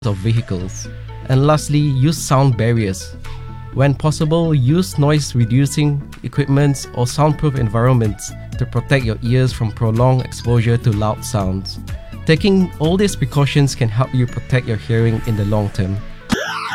of vehicles. And lastly, use sound barriers. When possible, use noise-reducing equipment or soundproof environments to protect your ears from prolonged exposure to loud sounds. Taking all these precautions can help you protect your hearing in the long term.